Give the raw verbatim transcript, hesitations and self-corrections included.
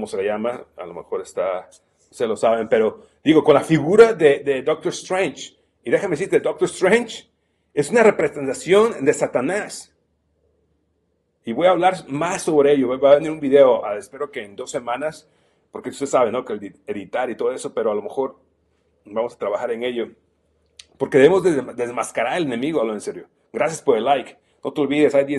cómo se le llama, a lo mejor está, se lo saben, pero digo, con la figura de, de Doctor Strange, y déjame decirte, Doctor Strange es una representación de Satanás. Y voy a hablar más sobre ello, va a venir un video, uh, espero que en dos semanas, porque usted sabe, ¿no? Que el editar y todo eso, pero a lo mejor vamos a trabajar en ello. Porque debemos de desmascarar al enemigo, hablo en serio. Gracias por el like. No te olvides, hay diez